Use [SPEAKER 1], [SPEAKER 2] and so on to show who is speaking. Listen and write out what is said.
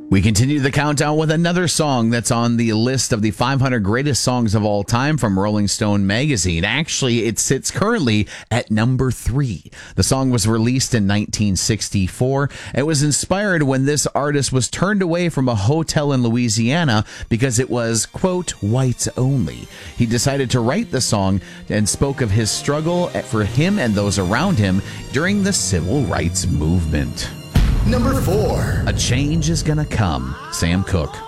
[SPEAKER 1] We continue the countdown with another song that's on the list of the 500 greatest songs of all time from Rolling Stone magazine. Actually, it sits currently at number 3. The song was released in 1964. It was inspired when this artist was turned away from a hotel in Louisiana because it was, quote, whites only. He decided to write the song and spoke of his struggle for him and those around him during the civil rights movement.
[SPEAKER 2] Number 4.
[SPEAKER 1] A Change Is Gonna Come, Sam Cooke.